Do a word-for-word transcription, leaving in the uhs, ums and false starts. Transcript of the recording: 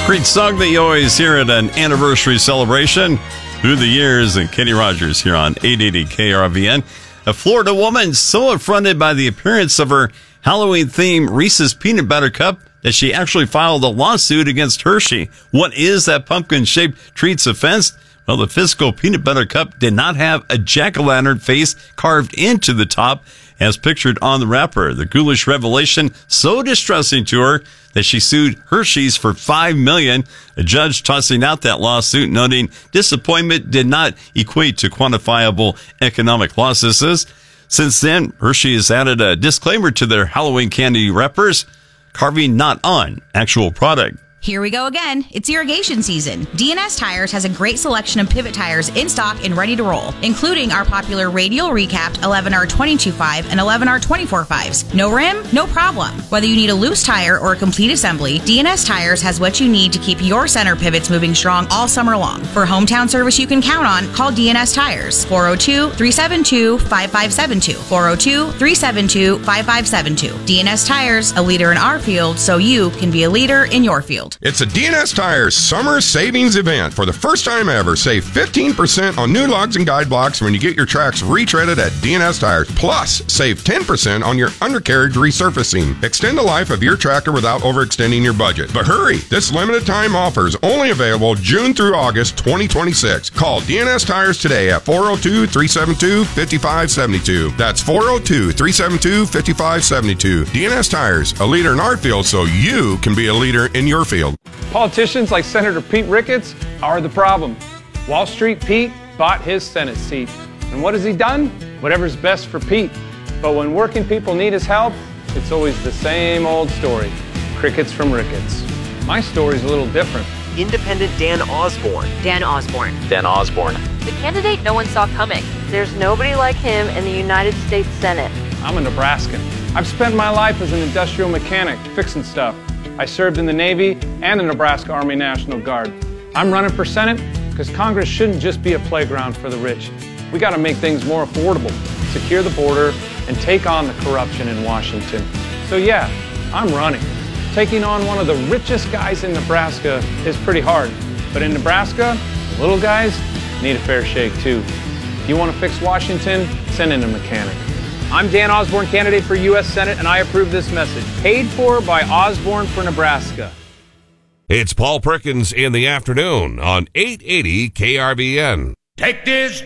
Great song that you always hear at an anniversary celebration through the years. And Kenny Rogers here on eight eighty K R V N. A Florida woman so affronted by the appearance of her Halloween-themed Reese's Peanut Butter Cup that she actually filed a lawsuit against Hershey. What is that pumpkin-shaped treats offense? Well, the physical peanut butter cup did not have a jack-o'-lantern face carved into the top as pictured on the wrapper. The ghoulish revelation so distressing to her that she sued Hershey's for five million dollars. A judge tossing out that lawsuit, noting disappointment did not equate to quantifiable economic losses. Since then, Hershey has added a disclaimer to their Halloween candy wrappers, carving not on actual product. Here we go again. It's irrigation season. D N S Tires has a great selection of pivot tires in stock and ready to roll, including our popular radial recapped eleven R twenty-two point five and eleven R twenty-four point fives. No rim? No problem. Whether you need a loose tire or a complete assembly, D N S Tires has what you need to keep your center pivots moving strong all summer long. For hometown service you can count on, call D N S Tires, four oh two, three seven two, five five seven two, four oh two, three seven two, five five seven two. D N S Tires, a leader in our field, so you can be a leader in your field. It's a D N S Tires summer savings event. For the first time ever, save fifteen percent on new lugs and guide blocks when you get your tracks retreaded at D N S Tires. Plus, save ten percent on your undercarriage resurfacing. Extend the life of your tractor without overextending your budget. But hurry, this limited time offer is only available June through August twenty twenty-six. Call D N S Tires today at four oh two, three seven two, five five seven two. That's four oh two, three seven two, five five seven two. D N S Tires, a leader in our field so you can be a leader in your field. Politicians like Senator Pete Ricketts are the problem. Wall Street Pete bought his Senate seat. And what has he done? Whatever's best for Pete. But when working people need his help, it's always the same old story. Crickets from Ricketts. My story's a little different. Independent Dan Osborne. Dan Osborne. Dan Osborne. The candidate no one saw coming. There's nobody like him in the United States Senate. I'm a Nebraskan. I've spent my life as an industrial mechanic, fixing stuff. I served in the Navy and the Nebraska Army National Guard. I'm running for Senate because Congress shouldn't just be a playground for the rich. We got to make things more affordable, secure the border, and take on the corruption in Washington. So yeah, I'm running. Taking on one of the richest guys in Nebraska is pretty hard. But in Nebraska, the little guys need a fair shake too. If you want to fix Washington, send in a mechanic. I'm Dan Osborne, candidate for U S Senate, and I approve this message. Paid for by Osborne for Nebraska. It's Paul Perkins in the afternoon on eight eighty K R V N. Take this